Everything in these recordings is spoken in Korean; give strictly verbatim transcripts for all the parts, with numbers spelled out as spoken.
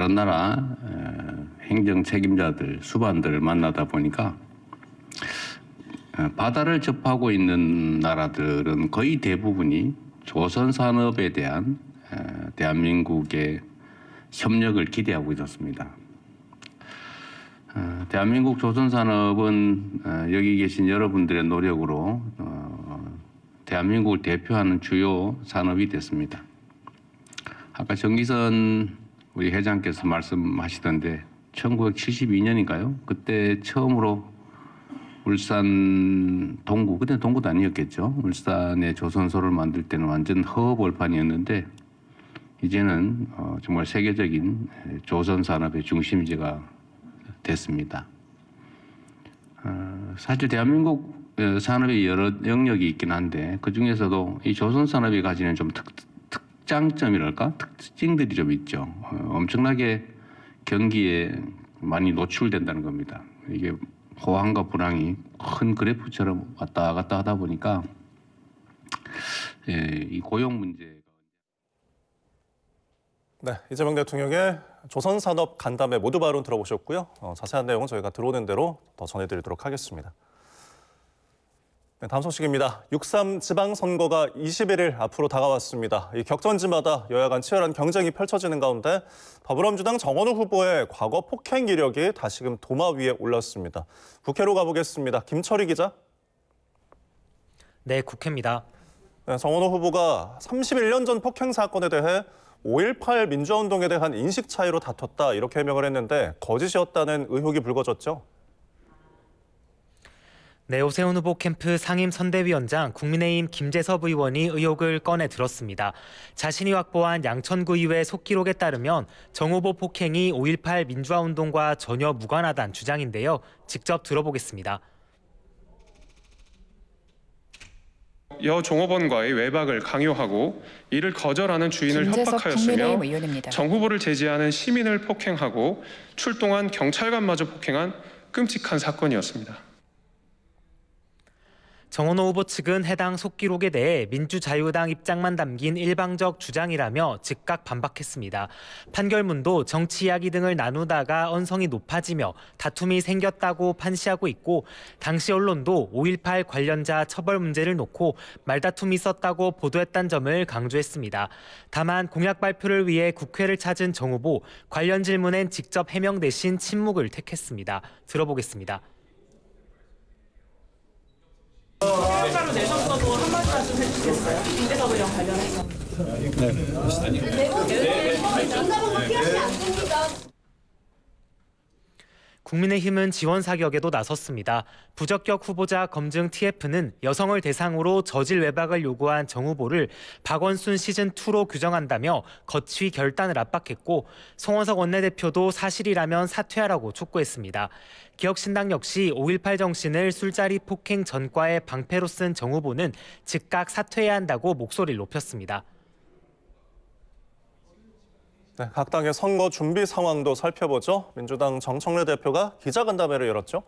다른 나라 행정 책임자들, 수반들을 만나다 보니까 바다를 접하고 있는 나라들은 거의 대부분이 조선 산업에 대한 대한민국의 협력을 기대하고 있었습니다. 대한민국 조선 산업은 여기 계신 여러분들의 노력으로 대한민국을 대표하는 주요 산업이 됐습니다. 아까 정기선 우리 회장께서 말씀하시던데 천구백칠십이 년인가요? 그때 처음으로 울산 동구, 그때 동구도 아니었겠죠. 울산에 조선소를 만들 때는 완전 허허벌판이었는데 이제는 정말 세계적인 조선 산업의 중심지가 됐습니다. 사실 대한민국 산업의 여러 영역이 있긴 한데 그 중에서도 이 조선 산업이 가지는 좀 특, 특장점이랄까? 특징들이 좀 있죠. 엄청나게 경기에 많이 노출된다는 겁니다. 이게 호황과 불황이 큰 그래프처럼 왔다 갔다 하다 보니까 예, 이 고용 문제가. 네, 이재명 대통령의 조선산업 간담회 모두 발언 들어보셨고요. 어, 자세한 내용은 저희가 들어오는 대로 더 전해드리도록 하겠습니다. 네, 다음 소식입니다. 육삼 지방선거가 이십일 일 앞으로 다가왔습니다. 이 격전지마다 여야 간 치열한 경쟁이 펼쳐지는 가운데 더불어민주당 정원우 후보의 과거 폭행 이력이 다시금 도마 위에 올랐습니다. 국회로 가보겠습니다. 김철희 기자. 네, 국회입니다. 네, 정원우 후보가 삼십일 년 전 폭행 사건에 대해 오일팔 민주화운동에 대한 인식 차이로 다퉜다 이렇게 해명을 했는데 거짓이었다는 의혹이 불거졌죠. 네, 오세훈 후보 캠프 상임선대위원장 국민의힘 김재섭 의원이 의혹을 꺼내 들었습니다. 자신이 확보한 양천구의회 속기록에 따르면 정 후보 폭행이 오일팔 민주화운동과 전혀 무관하다는 주장인데요. 직접 들어보겠습니다. 여 종업원과의 외박을 강요하고 이를 거절하는 주인을 협박하였으며 정 후보를 제지하는 시민을 폭행하고 출동한 경찰관마저 폭행한 끔찍한 사건이었습니다. 정원호 후보 측은 해당 속기록에 대해 민주자유당 입장만 담긴 일방적 주장이라며 즉각 반박했습니다. 판결문도 정치 이야기 등을 나누다가 언성이 높아지며 다툼이 생겼다고 판시하고 있고 당시 언론도 오일팔 관련자 처벌 문제를 놓고 말다툼이 있었다고 보도했다는 점을 강조했습니다. 다만 공약 발표를 위해 국회를 찾은 정 후보, 관련 질문엔 직접 해명 대신 침묵을 택했습니다. 들어보겠습니다. 사용자로 내셨어도 한 마디 말씀 해주시겠어요? 김재섭이랑 관련해서. 국민의힘은 지원 사격에도 나섰습니다. 부적격 후보자 검증 티에프는 여성을 대상으로 저질 외박을 요구한 정 후보를 박원순 시즌이로 규정한다며 거취 결단을 압박했고 송원석 원내대표도 사실이라면 사퇴하라고 촉구했습니다. 기억신당 역시 오일팔 정신을 술자리 폭행 전과의 방패로 쓴 정 후보는 즉각 사퇴해야 한다고 목소리를 높였습니다. 네, 각 당의 선거 준비 상황도 살펴보죠. 민주당 정청래 대표가 기자간담회를 열었죠.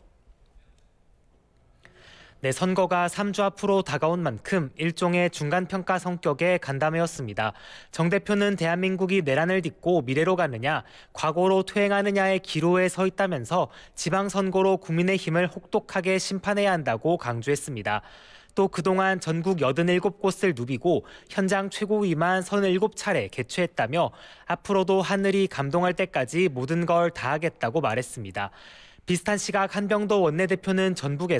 네, 선거가 삼 주 앞으로 다가온 만큼 일종의 중간평가 성격의 간담회였습니다. 정 대표는 대한민국이 내란을 딛고 미래로 가느냐, 과거로 퇴행하느냐의 기로에 서 있다면서 지방선거로 국민의힘을 혹독하게 심판해야 한다고 강조했습니다. 또 그동안 전국 여든일곱 곳을 누비고 현장 최고위만 서른일곱 차례 개최했다며 앞으로도 하늘이 감동할 때까지 모든 걸 다하겠다고 말했습니다. 비슷한 시각 한병도 원내대표는 전북에서